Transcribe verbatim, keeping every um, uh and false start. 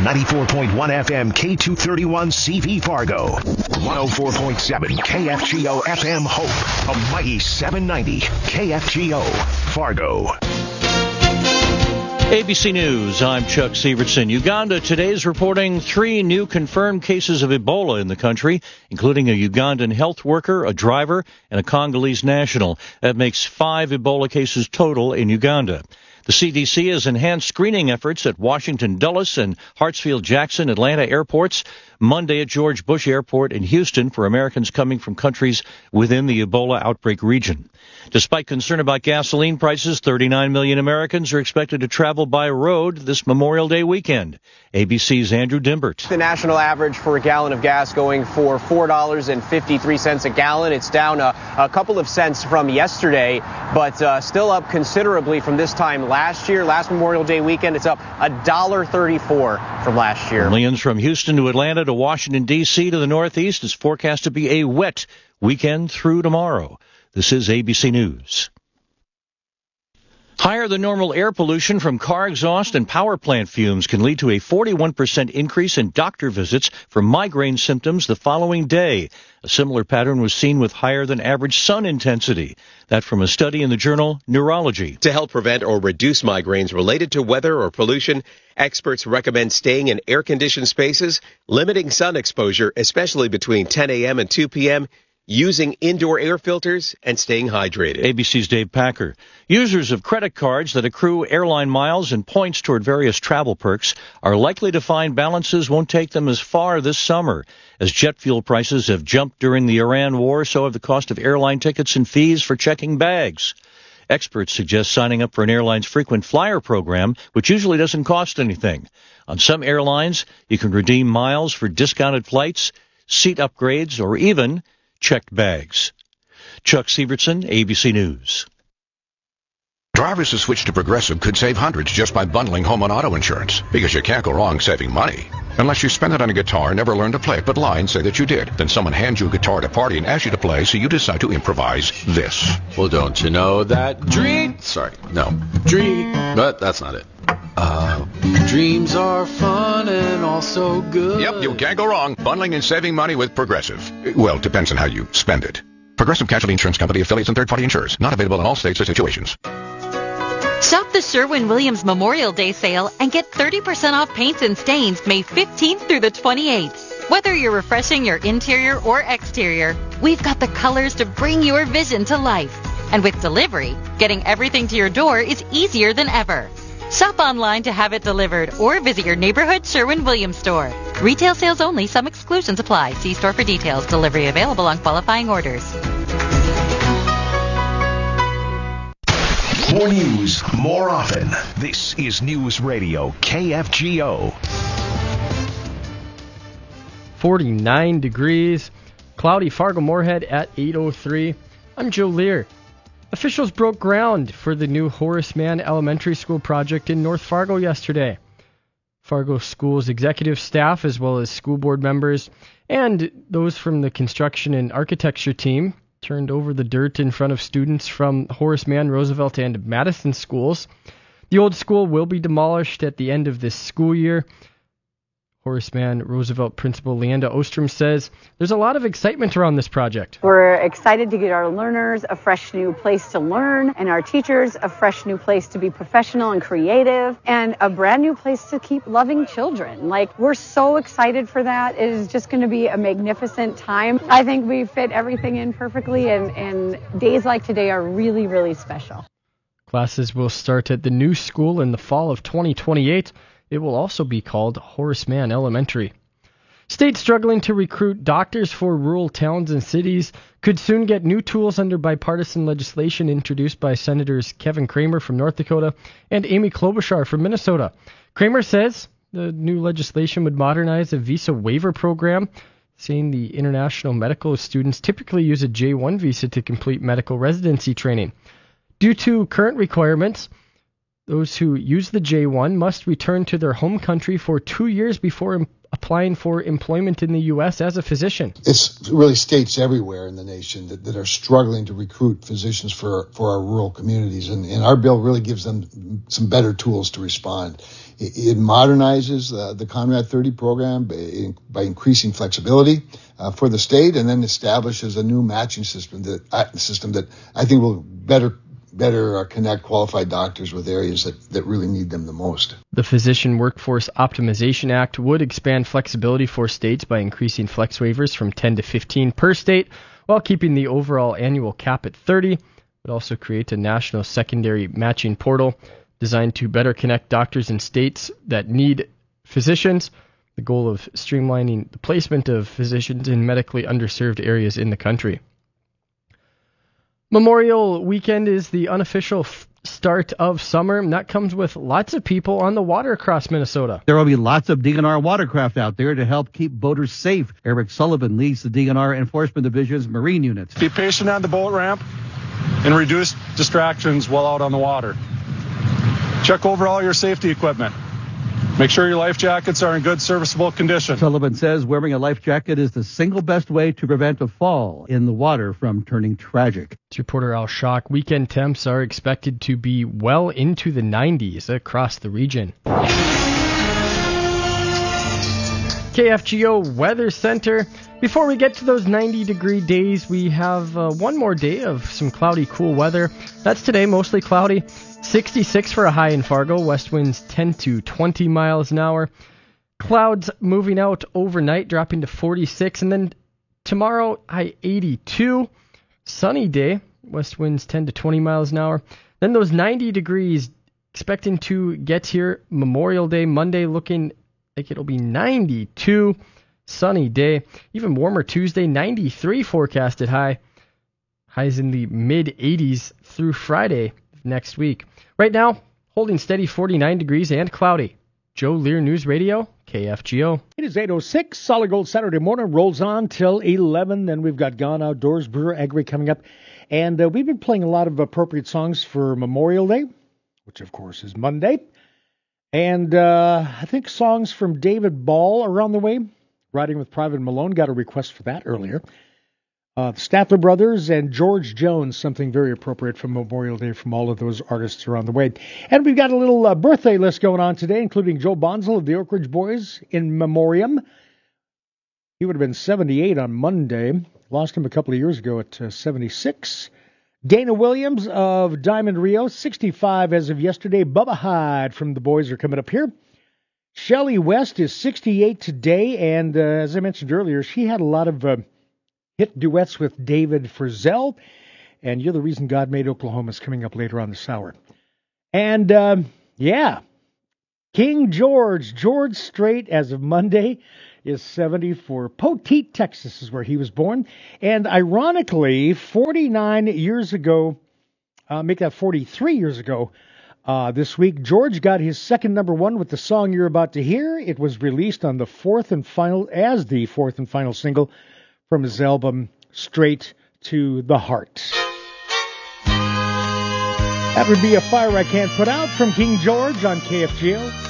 ninety-four point one F M K two thirty-one C V Fargo, one oh four point seven K F G O F M Hope, a mighty seven ninety K F G O Fargo. A B C News, I'm Chuck Severson. Uganda today is reporting three new confirmed cases of Ebola in the country, including a Ugandan health worker, a driver, and a Congolese national. That makes five Ebola cases total in Uganda. The C D C has enhanced screening efforts at Washington Dulles and Hartsfield-Jackson Atlanta airports, Monday at George Bush Airport in Houston for Americans coming from countries within the Ebola outbreak region. Despite concern about gasoline prices, thirty-nine million Americans are expected to travel by road this Memorial Day weekend. A B C's Andrew Dimbert. The national average for a gallon of gas going for four dollars and fifty-three cents a gallon. It's down a, a couple of cents from yesterday, but uh, still up considerably from this time last year. Last Memorial Day weekend, it's up one dollar and thirty-four cents from last year. Millions from Houston to Atlanta to Washington, D C to the Northeast is forecast to be a wet weekend through tomorrow. This is A B C News. Higher than normal air pollution from car exhaust and power plant fumes can lead to a forty-one percent increase in doctor visits for migraine symptoms the following day. A similar pattern was seen with higher than average sun intensity. That from a study in the journal Neurology. To help prevent or reduce migraines related to weather or pollution, experts recommend staying in air-conditioned spaces, limiting sun exposure, especially between ten a.m. and two p.m., using indoor air filters, and staying hydrated. A B C's Dave Packer. Users of credit cards that accrue airline miles and points toward various travel perks are likely to find balances won't take them as far this summer. As jet fuel prices have jumped during the Iran war, so have the cost of airline tickets and fees for checking bags. Experts suggest signing up for an airline's frequent flyer program, which usually doesn't cost anything. On some airlines, you can redeem miles for discounted flights, seat upgrades, or even checked bags. Chuck Severson, A B C News. Drivers who switch to Progressive could save hundreds just by bundling home and auto insurance, because you can't go wrong saving money. Unless you spend it on a guitar and never learn to play it, but lie and say that you did. Then someone hands you a guitar at a party and asks you to play, so you decide to improvise this. Well, don't you know that dream... Sorry, no. Dream... But that's not it. Uh, dreams are fun and also good. Yep, you can't go wrong. Bundling and saving money with Progressive. Well, depends on how you spend it. Progressive Casualty Insurance Company, affiliates, and third-party insurers. Not available in all states or situations. Shop the Sherwin-Williams Memorial Day sale and get thirty percent off paints and stains May fifteenth through the twenty-eighth. Whether you're refreshing your interior or exterior, we've got the colors to bring your vision to life. And with delivery, getting everything to your door is easier than ever. Shop online to have it delivered or visit your neighborhood Sherwin-Williams store. Retail sales only. Some exclusions apply. See store for details. Delivery available on qualifying orders. More news, more often. This is News Radio K F G O. forty-nine degrees. Cloudy Fargo-Moorhead at eight oh three. I'm Joe Lear. Officials broke ground for the new Horace Mann Elementary School project in North Fargo yesterday. Fargo School's executive staff, as well as school board members and those from the construction and architecture team, turned over the dirt in front of students from Horace Mann, Roosevelt, and Madison schools. The old school will be demolished at the end of this school year. Horace Mann Roosevelt Principal Leanda Ostrom says there's a lot of excitement around this project. We're excited to get our learners a fresh new place to learn, and our teachers a fresh new place to be professional and creative, and a brand new place to keep loving children. Like, we're so excited for that. It is just going to be a magnificent time. I think we fit everything in perfectly, and, and days like today are really, really special. Classes will start at the new school in the fall of twenty twenty-eight. It will also be called Horace Mann Elementary. States struggling to recruit doctors for rural towns and cities could soon get new tools under bipartisan legislation introduced by Senators Kevin Cramer from North Dakota and Amy Klobuchar from Minnesota. Cramer says the new legislation would modernize a visa waiver program, saying the international medical students typically use a J one visa to complete medical residency training. Due to current requirements, those who use the J one must return to their home country for two years before applying for employment in the U S as a physician. It's really states everywhere in the nation that, that are struggling to recruit physicians for, for our rural communities, and, and our bill really gives them some better tools to respond. It, it modernizes uh, the Conrad thirty program by, by increasing flexibility uh, for the state, and then establishes a new matching system that uh, system that I think will better better uh, connect qualified doctors with areas that, that really need them the most. The Physician Workforce Optimization Act would expand flexibility for states by increasing flex waivers from ten to fifteen per state, while keeping the overall annual cap at thirty. It would also create a national secondary matching portal designed to better connect doctors in states that need physicians. The goal of streamlining the placement of physicians in medically underserved areas in the country. Memorial Weekend is the unofficial f- start of summer, and that comes with lots of people on the water across Minnesota. There will be lots of D N R watercraft out there to help keep boaters safe. Eric Sullivan leads the D N R Enforcement Division's Marine units. Be patient on the boat ramp and reduce distractions while out on the water. Check over all your safety equipment. Make sure your life jackets are in good serviceable condition. Sullivan says wearing a life jacket is the single best way to prevent a fall in the water from turning tragic. It's reporter Al Shock. Weekend temps are expected to be well into the nineties across the region. K F G O Weather Center. Before we get to those ninety degree days, we have uh, one more day of some cloudy, cool weather. That's today, mostly cloudy. sixty-six for a high in Fargo. West winds ten to twenty miles an hour. Clouds moving out overnight, dropping to forty-six. And then tomorrow, high eighty-two. Sunny day. West winds ten to twenty miles an hour. Then those ninety degrees, expecting to get here Memorial Day, Monday, looking like it'll be ninety-two. Sunny day. Even warmer Tuesday, ninety-three forecasted high. Highs in the mid eighties through Friday next week. Right now, holding steady forty-nine degrees and cloudy. Joe Lear News Radio, K F G O. It is eight oh six. Solid Gold Saturday morning rolls on till eleven. Then we've got Gone Outdoors, Brewer Agri coming up. And uh, we've been playing a lot of appropriate songs for Memorial Day, which of course is Monday. And uh, I think songs from David Ball are on the way. Riding with Private Malone, got a request for that earlier. Uh, the Statler Brothers and George Jones, something very appropriate for Memorial Day from all of those artists are on the way. And we've got a little uh, birthday list going on today, including Joe Bonzel of the Oak Ridge Boys in memoriam. He would have been seventy-eight on Monday. Lost him a couple of years ago at uh, seventy-six. Dana Williams of Diamond Rio, sixty-five as of yesterday. Bubba Hyde from the Boys are coming up here. Shelley West is sixty-eight today, and uh, as I mentioned earlier, she had a lot of uh, hit duets with David Frizzell, and You're the Reason God Made Oklahoma is coming up later on this hour. And, uh, yeah, King George, George Strait, as of Monday, is seventy-four. Poteet, Texas is where he was born. And ironically, forty-nine years ago, uh, make that forty-three years ago, Uh, this week, George got his second number one with the song you're about to hear. It was released on the fourth and final, as the fourth and final single from his album, Straight to the Heart. That would be A Fire I Can't Put Out from King George on K F G O.